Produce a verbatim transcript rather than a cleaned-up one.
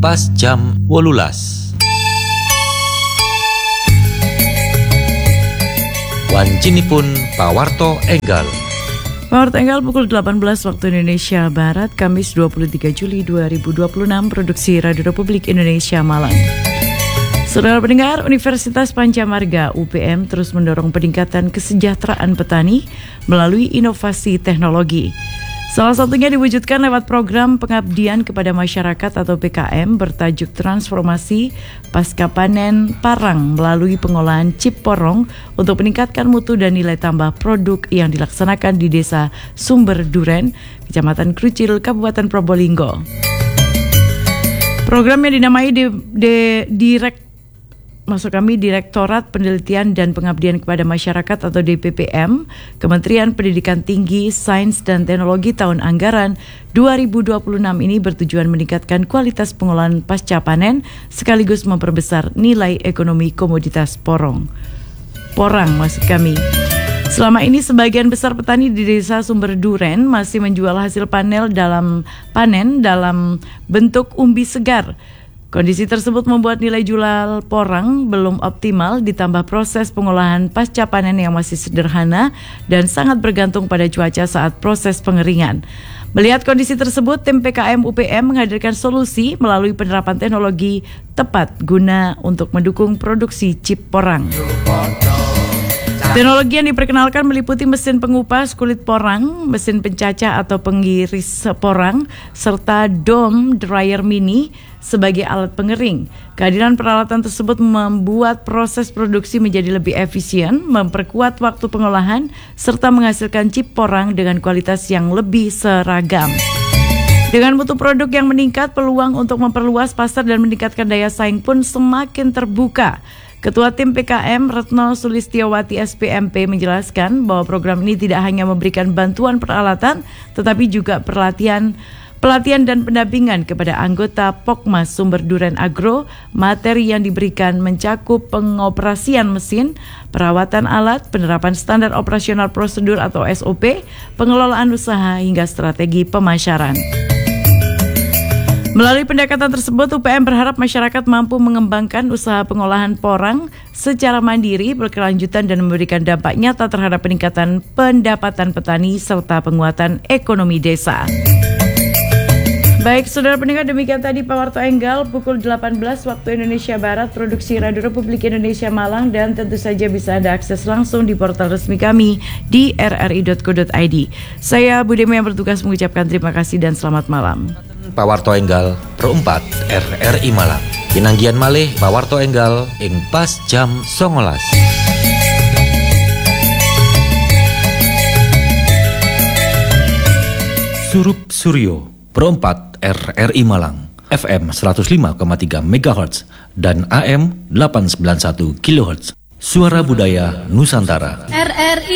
pas jam wolulas. Wancinipun pawarto enggal. Pawarto enggal pukul delapan belas waktu Indonesia Barat, Kamis dua puluh tiga Juli dua ribu dua puluh enam, produksi Radio Republik Indonesia Malang. Saudara pendengar, Universitas Pancamarga U P M terus mendorong peningkatan kesejahteraan petani melalui inovasi teknologi. Salah satunya diwujudkan lewat program pengabdian kepada masyarakat atau P K M bertajuk Transformasi Pasca Panen Parang melalui pengolahan chip porong untuk meningkatkan mutu dan nilai tambah produk yang dilaksanakan di Desa Sumber Duren, Kecamatan Krucil, Kabupaten Probolinggo. Program yang dinamai di, di, direk Maksud kami Direktorat Penelitian dan Pengabdian kepada Masyarakat atau D P P M, Kementerian Pendidikan Tinggi, Sains dan Teknologi tahun anggaran dua ribu dua puluh enam ini bertujuan meningkatkan kualitas pengolahan pasca panen sekaligus memperbesar nilai ekonomi komoditas porong. Porang maksud kami. Selama ini sebagian besar petani di Desa Sumber Duren masih menjual hasil panen dalam panen dalam bentuk umbi segar. Kondisi tersebut membuat nilai jual porang belum optimal, ditambah proses pengolahan pasca panen yang masih sederhana dan sangat bergantung pada cuaca saat proses pengeringan. Melihat kondisi tersebut, tim P K M U P M menghadirkan solusi melalui penerapan teknologi tepat guna untuk mendukung produksi chip porang. Teknologi yang diperkenalkan meliputi mesin pengupas kulit porang, mesin pencacah atau pengiris porang, serta dome dryer mini sebagai alat pengering. Kehadiran peralatan tersebut membuat proses produksi menjadi lebih efisien, memperkuat waktu pengolahan, serta menghasilkan chip porang dengan kualitas yang lebih seragam. Dengan mutu produk yang meningkat, peluang untuk memperluas pasar dan meningkatkan daya saing pun semakin terbuka. Ketua Tim P K M Retno Sulistiawati S P M P menjelaskan bahwa program ini tidak hanya memberikan bantuan peralatan, tetapi juga pelatihan, pelatihan dan pendampingan kepada anggota Pokmas Sumber Duren Agro. Materi yang diberikan mencakup pengoperasian mesin, perawatan alat, penerapan standar operasional prosedur atau S O P, pengelolaan usaha hingga strategi pemasaran. Melalui pendekatan tersebut, U P M berharap masyarakat mampu mengembangkan usaha pengolahan porang secara mandiri, berkelanjutan dan memberikan dampak nyata terhadap peningkatan pendapatan petani serta penguatan ekonomi desa. Baik, saudara pendengar, demikian tadi Pawarto Enggal pukul delapan belas waktu Indonesia Barat, produksi Radio Republik Indonesia Malang, dan tentu saja bisa Anda akses langsung di portal resmi kami di r r i dot co dot i d. Saya Budemi yang bertugas mengucapkan terima kasih dan selamat malam. Pawarto Enggal perempat R R I Malang. Pinanggian malih Pawarto Enggal ing pas jam songolas. Surup Suryo perempat R R I Malang, F M seratus lima koma tiga megahertz dan A M delapan ratus sembilan puluh satu kilohertz. Suara Budaya Nusantara. R R I